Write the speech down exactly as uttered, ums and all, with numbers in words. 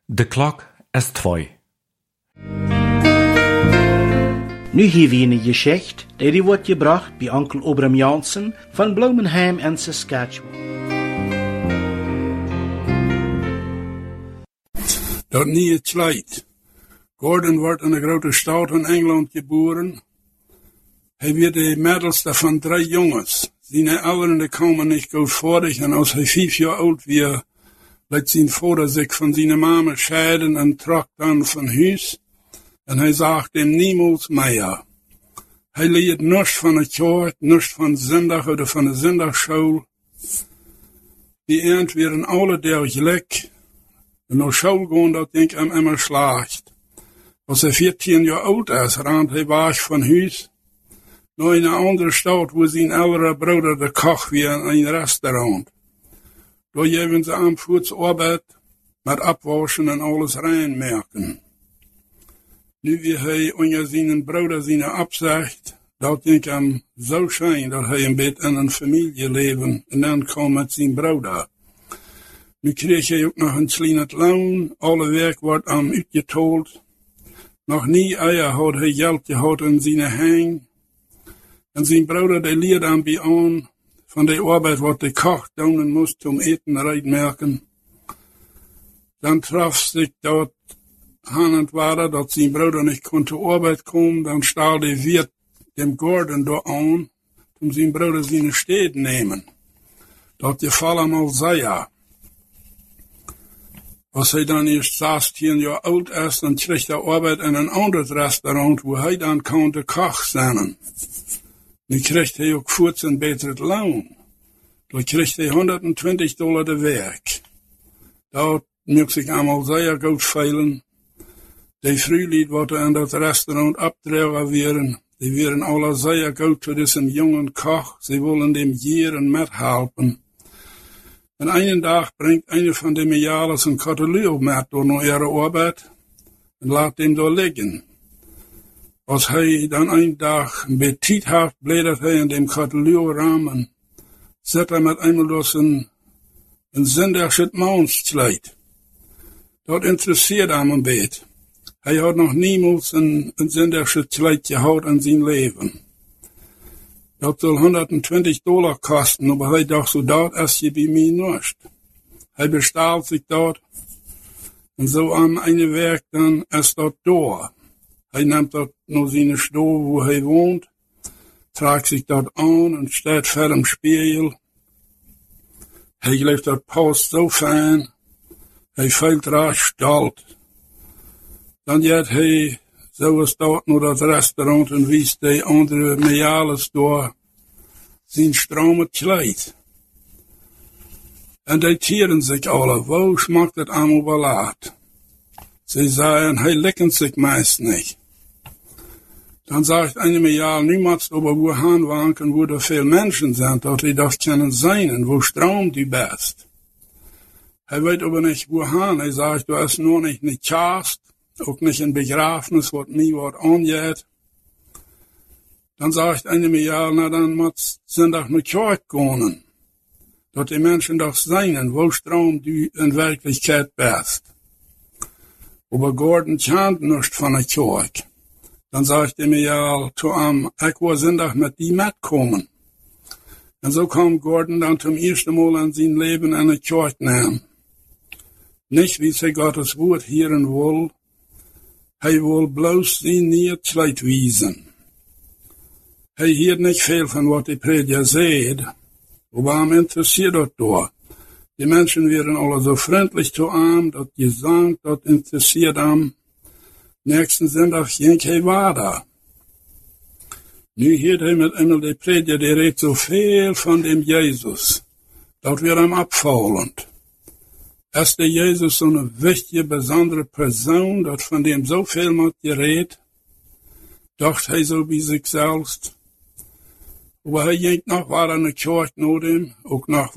De klok is twee. Nu hier weer een geschichte, die wordt gebracht bij onkel Obram Jansen van Bloemenheim en Saskatchewan. Dat niet het slijt. Gordon wordt in een grote stad in Engeland geboren. Hij werd de middelste van drie jongens. Zijn ouderen komen niet goedvordig en als hij vijf jaar oud was, liet zijn vader zich van zijn mama scheiden en trok dan van huis. En hij zag hem niemals meer. Hij leerde niets van de kerk, niets van zondag of van de zondagschool. Die eind werden alle der gelijk. En naar school gaan, dat denk ik hem immer slecht. Als hij veertien jaar oud is, raadt hij weg van huis. Naar een andere stad, waar zijn oudere broeder de koch weer in een restaurant. Daar geven ze hem voedsarbeid, met afwassen en alles reinmerken. Nu wie hij onder zijn broeder zijn opzegt, dat denk ik hem zo schijn dat hij een beetje in een familieleven en dan kwam met zijn broeder. Nu kreeg hij ook nog een klein loon, alle werk wordt hem uitgetold. Nog niet eier had hij geld gehad in zijn hang. En zijn broeder die leerde hem bij aan van de arbeid wat de koch doen moest om eten reinmerken. Dan traf zich dat aan het waren dat zijn broeder niet kon te arbeid komen, dan stelde hij weer dem Gordon door aan, om zijn broeder zijn steed nemen. Dat geval hem al zei. Als hij dan eerst zestien jaar oud is, dan kreeg hij arbeid in een ander restaurant, waar hij dan kon de koch zijn. Nu kreeg hij ook voort een beter loon. Dan kreeg hij honderdtwintig dollar de werk. Dat moest zich allemaal zeer goed veilen. Die vrouwlied wat in dat restaurant opdragen werden, die werden alle zeer goed voor deze jonge koch. Ze willen dem jaren methelpen. En een dag brengt een van de mejales een kataleur met door naar ihre arbeid en laat hem daar liggen. Als hij dan een dag een beetje tijd heeft, bladert hij in dem kataleurraam en zet hij met eenmaal door zijn een zondagse maandsleid. Dat interesseert hem een beetje. Hij had nog niemals een, een zondagse sleid gehad in zijn leven. Dat zal honderdtwintig dollar kosten, maar hij dacht zo, dat is je bij mij niet. Hij bestaalt zich dat en zo aan een werk dan is dat door. Hij neemt dat naar zijn stoel waar hij woont, trekt zich dat aan en staat voor een spiegel. Hij geeft dat post zo fijn, hij voelt raar stolz. Dan gaat hij, zoals dat, naar dat restaurant en wijst die andere mejales door zijn stromend kleed. En die tieren zich alle, wo schmeckt het allemaal wel laat? Ze zeiden, hij likken zich meest niet. Dan zegt een mejal, nu moet je over Wuhan wanken, waar er veel mensen zijn, dat hij dat kunnen zijn en wo stroomt die best. Hij weet aber niet Wuhan, hij zegt, er is nog niet een kerst, ook niet een begrafenis, wat mij wat aangeeft. Dan zegt een mejal, nou dan moet zondag naar kerk gaan. Dat die mensen toch zijn en wo stroomt die in werkelijkheid best. Aber Gordon kent niet van de kerk. Dan zegt hij me al to hem, ik wil zondag met die metkomen. En zo kwam Gordon dan zum eerste Mal in zijn leven in de kerk nemen. Niet wie zij Gottes woord hieren wil, hij wil bloos zijn niet slecht wezen. Hij hield niet veel van wat de prediker zei, maar hem interesseert dat door. Die mensen werden alle zo vriendelijk to hem, dat gezang, dat interesseert hem. Nächsten zondag ging hij verder. Nu hield hij met eenmaal de prediker, die reed zoveel van dem Jezus. Dat werd hem opvallend. Is de Jezus zo'n wichtige, bijzondere persoon, dat van dem zoveel moet gereed? Dacht hij zo bij zichzelf. Maar hij ging nog waar aan de kerk naar hem, ook nog